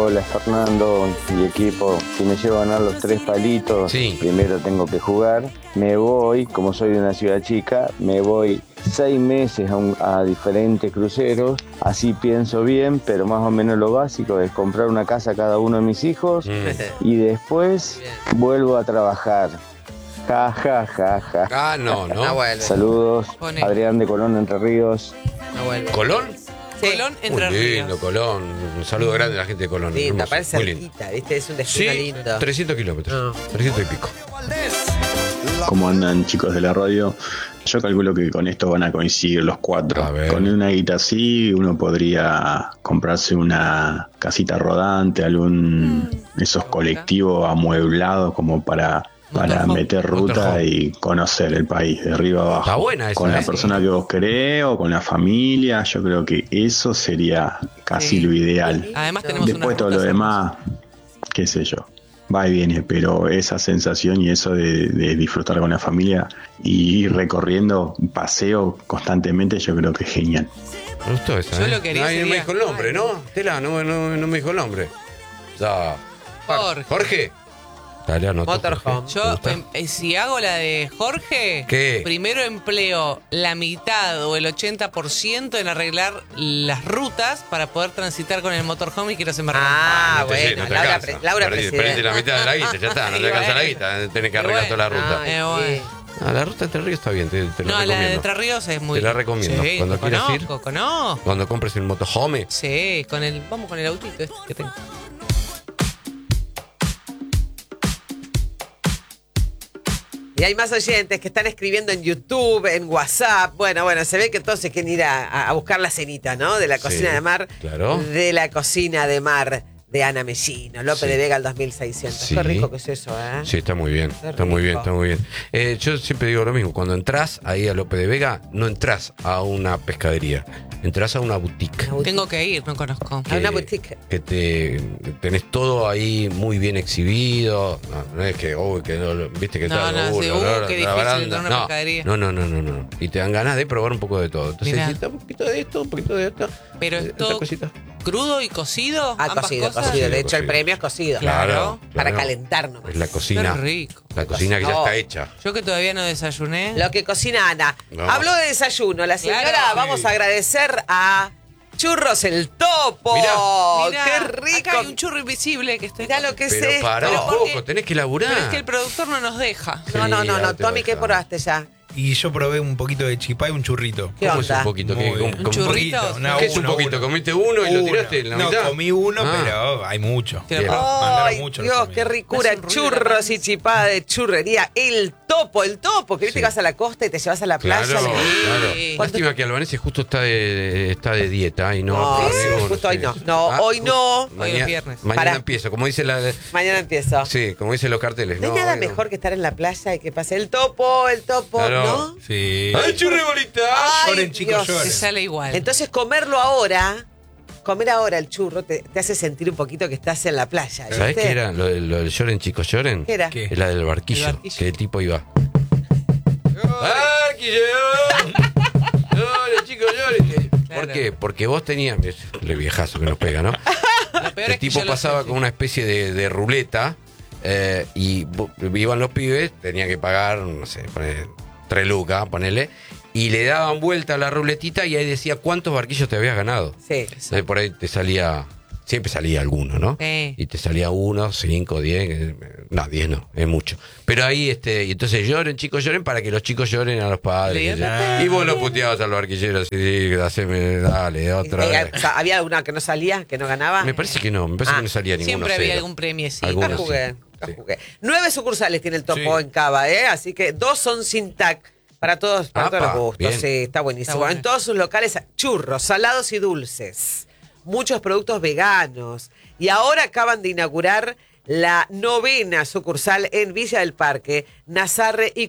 Hola Fernando y equipo, si me llevo a ganar los 3 palitos, primero tengo que jugar. Me voy, como soy de una ciudad chica, me voy 6 meses a diferentes cruceros. Así pienso bien, pero más o menos lo básico es comprar una casa a cada uno de mis hijos y después vuelvo a trabajar. Ja, ja, ja, ja. Ah, no. Saludos, Adrián de Colón, Entre Ríos. ¿Colón? Sí. Colón, Entre Ríos. Muy lindo, Colón. Un saludo grande a la gente de Colón. Lindo, Hermoso, parece muy lindo. cerquita, ¿viste? Es un destino lindo. 300 kilómetros. 300 y pico. ¿Cómo andan, chicos de la radio? Yo calculo que con esto van a coincidir los 4. Con una guita así, uno podría comprarse una casita rodante, esos colectivos amueblados como para meter ruta y conocer el país de arriba abajo. Está buena esa, con la persona que vos querés o con la familia, yo creo que eso sería casi lo ideal. Además tenemos después todo lo demás, qué sé yo, va y viene, pero esa sensación y eso de disfrutar con la familia y ir recorriendo un paseo constantemente, yo creo que es genial. Me gustó esa, Yo lo quería no me dijo el nombre, ¿no? Tela, no me dijo el nombre. Ya. Jorge. Motorhome. Yo, si hago la de Jorge, ¿qué? Primero empleo la mitad o el 80% en arreglar las rutas para poder transitar con el motorhome y que no se me rompa. Ah, bueno, no te Laura Perdiste presidente. la mitad de la guita, ya está, no te alcanza la guita, tenés que arreglar toda la ruta. La ruta de Entre Ríos está bien, te la recomiendo. La de Entre Ríos es muy... Te la recomiendo. Sí, cuando quieras ir, conozco. cuando compres el motorhome. Sí, vamos con el autito este que tengo. Y hay más oyentes que están escribiendo en YouTube, en WhatsApp. Bueno, se ve que todos se quieren ir a buscar la cenita, ¿no? De la cocina de mar. Claro. De la cocina de mar de Ana Mellino. López de Vega al 2600. Qué rico que es eso, ¿eh? Sí, está muy bien. Está muy bien. Yo siempre digo lo mismo. Cuando entras ahí a López de Vega, no entras a una pescadería. Entras a una boutique. Tengo que ir, no conozco. A una boutique. Que tenés todo ahí muy bien exhibido. No es que, viste que está qué difícil entrar a una pescadería. No. Y te dan ganas de probar un poco de todo. Entonces, un poquito de esto, un poquito de esto. Pero esto crudo y cocido. Cocido. De hecho, el premio es cocido. Claro. Para calentarnos. Es la cocina. Qué rico. La cocina que ya está hecha. Yo que todavía no desayuné. Lo que cocina Ana. Habló de desayuno. La señora, vamos a agradecer a Churros el Topo. Mirá, qué rico. Acá hay un churro invisible que estoy. Mirá lo que es pero esto. Pará un poco, tenés que laburar. Pero es que el productor no nos deja. No. Tommy, ¿qué probaste ya? Y yo probé un poquito de chipá y un churrito. ¿Cómo es un poquito? ¿Un churrito? ¿Qué es un poquito? ¿Comiste uno y lo tiraste en la mitad? No, comí uno, pero hay mucho. ¡Ay, Dios, qué ricura! Churros y chipá de churrería. El Topo, que viste que vas a la costa y te llevas a la playa. Claro. Lástima que Albanese justo está de dieta y no. Justo hoy no. Hoy no. Hoy es viernes. Mañana empiezo, como dice la... Mañana empiezo. Sí, como dicen los carteles. No hay nada mejor que estar en la playa y que pase el topo, claro. ¿no? Sí. ¡Ay, churribolita! Lloren, chicos, lloren. Se sale igual. Entonces comer ahora el churro te hace sentir un poquito que estás en la playa. ¿viste? ¿Sabés qué era? Lo del lloren, chicos, lloren. ¿Qué era? Es la del barquillo. Que el tipo iba. ¡Barquillo! ¡Lloren, chicos, lloren! ¿Por qué? Porque vos tenías... El viejazo que nos pega, ¿no? El tipo pasaba con una especie de ruleta y iban los pibes, tenían que pagar, no sé, 3 lucas, ponele, y le daban vuelta a la ruletita y ahí decía cuántos barquillos te habías ganado. Sí. Entonces por ahí te salía, siempre salía alguno, ¿no? Y te salía 1, 5, 10, no, 10 no, es mucho. Pero ahí, y entonces lloren, chicos, lloren para que los chicos lloren a los padres. Y vos lo puteabas al barquillero, así, dale, otra vez. O sea, ¿había alguna que no salía, que no ganaba? Me parece que no salía ninguno. Siempre había algún premio, sí. Acá jugué. 9 sucursales tiene el Topo en Cava, así que 2 son sin TAC. Para todos los gustos, bien. Sí, está buenísimo. Bueno. En todos sus locales, churros, salados y dulces. Muchos productos veganos. Y ahora acaban de inaugurar la 9ª sucursal en Villa del Parque, Nazarre y